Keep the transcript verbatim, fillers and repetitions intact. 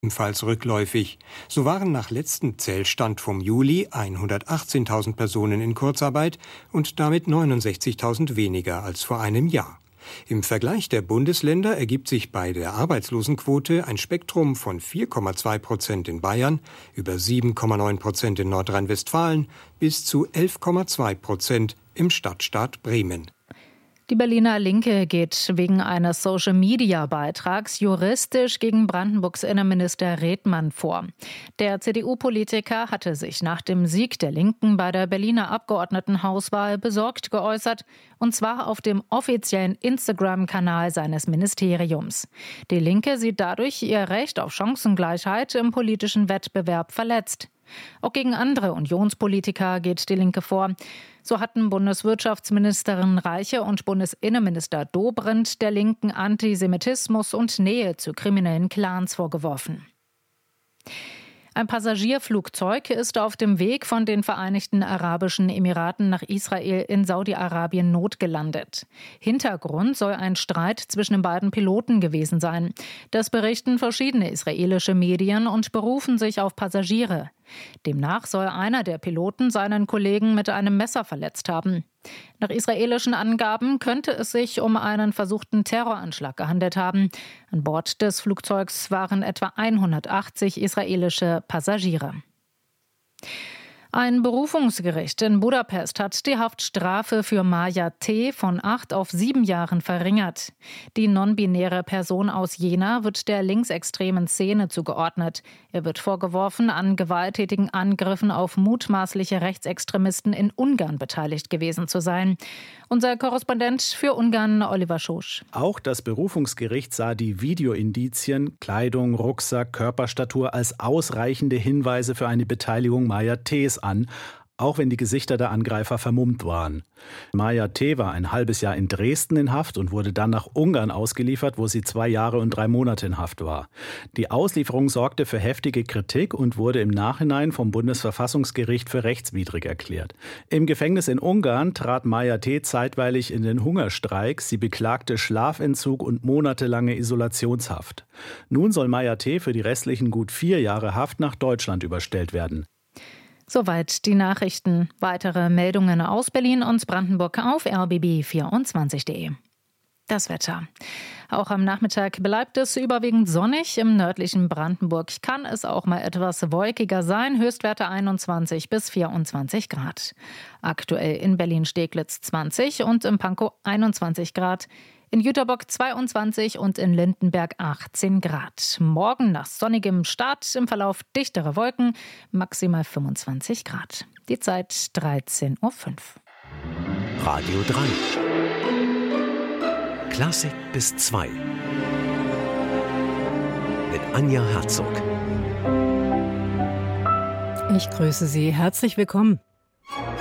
ebenfalls rückläufig. So waren nach letztem Zählstand vom Juli hundertachtzehntausend Personen in Kurzarbeit und damit neunundsechzigtausend weniger als vor einem Jahr. Im Vergleich der Bundesländer ergibt sich bei der Arbeitslosenquote ein Spektrum von vier Komma zwei Prozent in Bayern, über sieben Komma neun Prozent in Nordrhein-Westfalen bis zu elf Komma zwei Prozent im Stadtstaat Bremen. Die Berliner Linke geht wegen eines Social-Media-Beitrags juristisch gegen Brandenburgs Innenminister Redmann vor. Der C D U-Politiker hatte sich nach dem Sieg der Linken bei der Berliner Abgeordnetenhauswahl besorgt geäußert, und zwar auf dem offiziellen Instagram-Kanal seines Ministeriums. Die Linke sieht dadurch ihr Recht auf Chancengleichheit im politischen Wettbewerb verletzt. Auch gegen andere Unionspolitiker geht die Linke vor. So hatten Bundeswirtschaftsministerin Reiche und Bundesinnenminister Dobrindt der Linken Antisemitismus und Nähe zu kriminellen Clans vorgeworfen. Ein Passagierflugzeug ist auf dem Weg von den Vereinigten Arabischen Emiraten nach Israel in Saudi-Arabien notgelandet. Hintergrund soll ein Streit zwischen den beiden Piloten gewesen sein. Das berichten verschiedene israelische Medien und berufen sich auf Passagiere. Demnach soll einer der Piloten seinen Kollegen mit einem Messer verletzt haben. Nach israelischen Angaben könnte es sich um einen versuchten Terroranschlag gehandelt haben. An Bord des Flugzeugs waren etwa hundertachtzig israelische Passagiere. Ein Berufungsgericht in Budapest hat die Haftstrafe für Maja T. von acht auf sieben Jahren verringert. Die non-binäre Person aus Jena wird der linksextremen Szene zugeordnet. Er wird vorgeworfen, an gewalttätigen Angriffen auf mutmaßliche Rechtsextremisten in Ungarn beteiligt gewesen zu sein. Unser Korrespondent für Ungarn, Oliver Schosch. Auch das Berufungsgericht sah die Videoindizien, Kleidung, Rucksack, Körperstatur als ausreichende Hinweise für eine Beteiligung Maja T.s an, auch wenn die Gesichter der Angreifer vermummt waren. Maja T. war ein halbes Jahr in Dresden in Haft und wurde dann nach Ungarn ausgeliefert, wo sie zwei Jahre und drei Monate in Haft war. Die Auslieferung sorgte für heftige Kritik und wurde im Nachhinein vom Bundesverfassungsgericht für rechtswidrig erklärt. Im Gefängnis in Ungarn trat Maja T. zeitweilig in den Hungerstreik. Sie beklagte Schlafentzug und monatelange Isolationshaft. Nun soll Maja T. für die restlichen gut vier Jahre Haft nach Deutschland überstellt werden. Soweit die Nachrichten. Weitere Meldungen aus Berlin und Brandenburg auf r b b vierundzwanzig punkt de. Das Wetter. Auch am Nachmittag bleibt es überwiegend sonnig. Im nördlichen Brandenburg kann es auch mal etwas wolkiger sein. Höchstwerte einundzwanzig bis vierundzwanzig Grad. Aktuell in Berlin-Steglitz zwanzig und in Pankow einundzwanzig Grad. In Jüterbock zweiundzwanzig und in Lindenberg achtzehn Grad. Morgen nach sonnigem Start, im Verlauf dichtere Wolken, maximal fünfundzwanzig Grad. Die Zeit dreizehn Uhr fünf. Radio drei. Klassik bis zwei. Mit Anja Herzog. Ich grüße Sie. Herzlich willkommen.